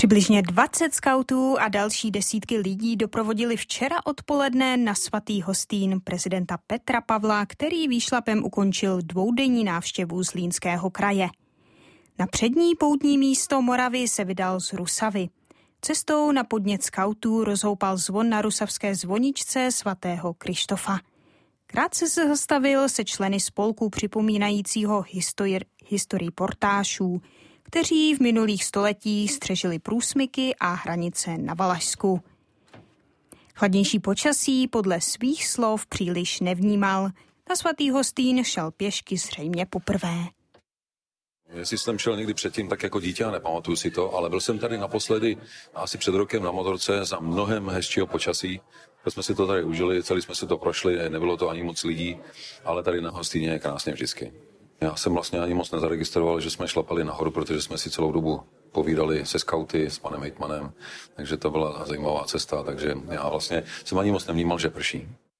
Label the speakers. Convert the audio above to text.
Speaker 1: Přibližně 20 skautů a další desítky lidí doprovodili včera odpoledne na svatý Hostýn prezidenta Petra Pavla, který výšlapem ukončil dvoudenní návštěvu Zlínského kraje. Na přední poutní místo Moravy se vydal z Rusavy. Cestou na podnět skautů rozhoupal zvon na rusavské zvoničce svatého Krištofa. Krátce se zastavil se členy spolku připomínajícího historii portášů, kteří v minulých stoletích střežili průsmyky a hranice na Valašsku. Chladnější počasí podle svých slov příliš nevnímal. Na svatý Hostýn šel pěšky zřejmě poprvé.
Speaker 2: Jestli jsem šel někdy předtím, tak jako dítě, nepamatuju si to, ale byl jsem tady naposledy asi před rokem na motorce za mnohem hezčího počasí. Jsme si to tady užili, celý jsme si to prošli, nebylo to ani moc lidí, ale tady na Hostýně je krásně vždycky. Já jsem vlastně ani moc nezaregistroval, že jsme šlapali nahoru, protože jsme si celou dobu povídali se skauty, s panem hejtmanem, takže to byla zajímavá cesta, takže já vlastně jsem ani moc nevnímal, že prší.